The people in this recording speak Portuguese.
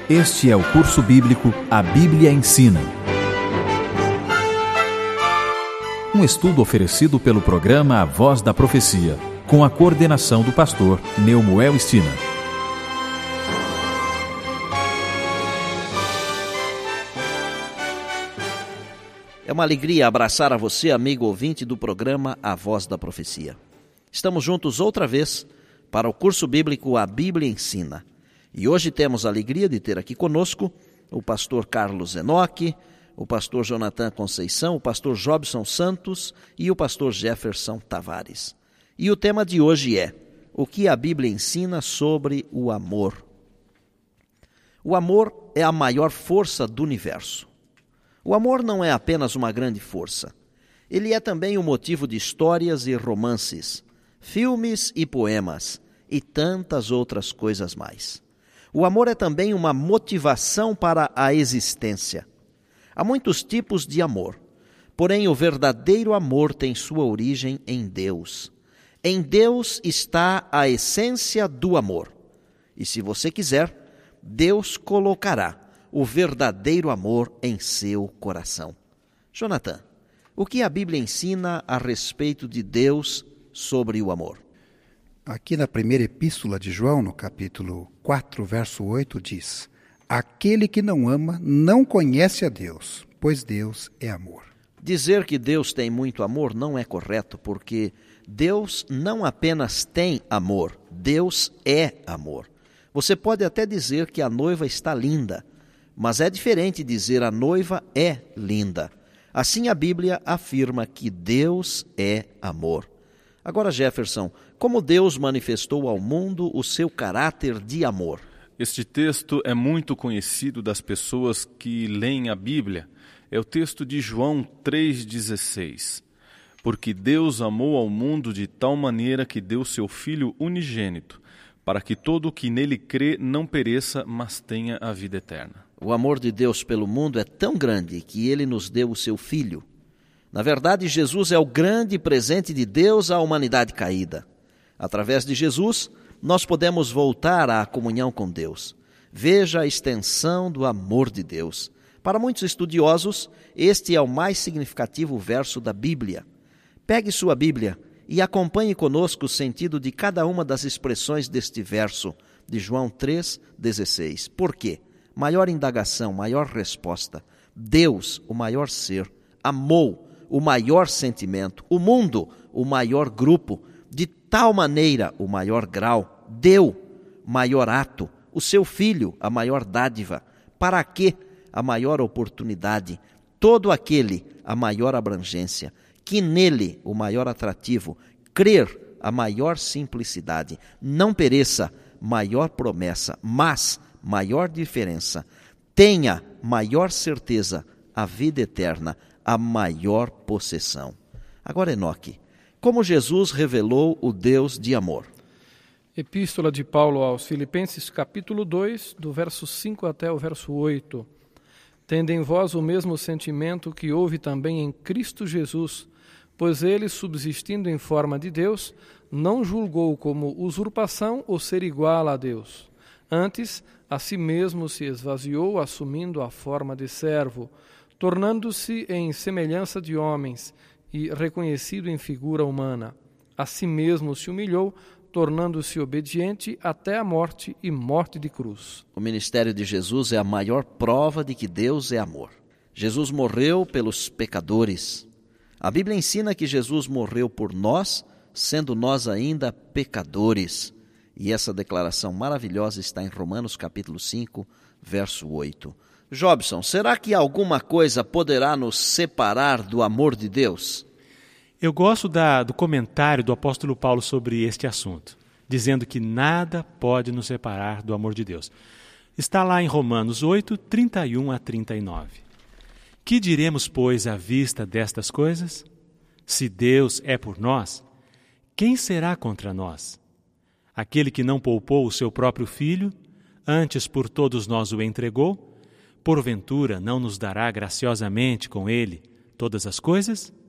Este é o curso bíblico A Bíblia Ensina. Um estudo oferecido pelo programa A Voz da Profecia, com a coordenação do pastor Neumuel Stina. É uma alegria abraçar a você, amigo ouvinte do programa A Voz da Profecia. Estamos juntos outra vez para o curso bíblico A Bíblia Ensina. E hoje temos a alegria de ter aqui conosco o pastor Carlos Enoque, o pastor Jonathan Conceição, o pastor Jobson Santos e o pastor Jefferson Tavares. E o tema de hoje é: o que a Bíblia ensina sobre o amor? O amor é a maior força do universo. O amor não é apenas uma grande força. Ele é também o motivo de histórias e romances, filmes e poemas e tantas outras coisas mais. O amor é também uma motivação para a existência. Há muitos tipos de amor, porém o verdadeiro amor tem sua origem em Deus. Em Deus está a essência do amor. E se você quiser, Deus colocará o verdadeiro amor em seu coração. Jonathan, o que a Bíblia ensina a respeito de Deus sobre o amor? Aqui na primeira epístola de João, no capítulo 4, verso 8, diz: aquele que não ama não conhece a Deus, pois Deus é amor. Dizer que Deus tem muito amor não é correto, porque Deus não apenas tem amor, Deus é amor. Você pode até dizer que a noiva está linda, mas é diferente dizer a noiva é linda. Assim a Bíblia afirma que Deus é amor. Agora, Jefferson, como Deus manifestou ao mundo o seu caráter de amor? Este texto é muito conhecido das pessoas que leem a Bíblia. É o texto de João 3,16. Porque Deus amou ao mundo de tal maneira que deu seu Filho unigênito, para que todo o que nele crê não pereça, mas tenha a vida eterna. O amor de Deus pelo mundo é tão grande que ele nos deu o seu Filho. Na verdade, Jesus é o grande presente de Deus à humanidade caída. Através de Jesus, nós podemos voltar à comunhão com Deus. Veja a extensão do amor de Deus. Para muitos estudiosos, este é o mais significativo verso da Bíblia. Pegue sua Bíblia e acompanhe conosco o sentido de cada uma das expressões deste verso de João 3,16. Por quê? Maior indagação, maior resposta. Deus, o maior ser, amou o maior sentimento, o mundo, o maior grupo, de tal maneira, o maior grau, deu maior ato, o seu Filho, a maior dádiva, para quê? A maior oportunidade, todo aquele, a maior abrangência, que nele, o maior atrativo, crer, a maior simplicidade, não pereça, maior promessa, mas maior diferença, tenha maior certeza, a vida eterna, a maior possessão. Agora, Enoque, como Jesus revelou o Deus de amor? Epístola de Paulo aos Filipenses, capítulo 2, do verso 5 até o verso 8. Tende em vós o mesmo sentimento que houve também em Cristo Jesus, pois ele, subsistindo em forma de Deus, não julgou como usurpação o ser igual a Deus. Antes, a si mesmo se esvaziou, assumindo a forma de servo, tornando-se em semelhança de homens e reconhecido em figura humana. A si mesmo se humilhou, tornando-se obediente até a morte e morte de cruz. O ministério de Jesus é a maior prova de que Deus é amor. Jesus morreu pelos pecadores. A Bíblia ensina que Jesus morreu por nós, sendo nós ainda pecadores. E essa declaração maravilhosa está em Romanos capítulo 5, verso 8. Jobson, será que alguma coisa poderá nos separar do amor de Deus? Eu gosto do comentário do apóstolo Paulo sobre este assunto, dizendo que nada pode nos separar do amor de Deus. Está lá em Romanos 8, 31 a 39. Que diremos, pois, à vista destas coisas? Se Deus é por nós, quem será contra nós? Aquele que não poupou o seu próprio filho, antes por todos nós o entregou, porventura não nos dará graciosamente com ele todas as coisas?